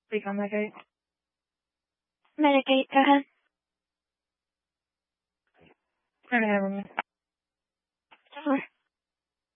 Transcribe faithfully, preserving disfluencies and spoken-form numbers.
speak on Medicaid? Medicaid, go ahead. Turn it over.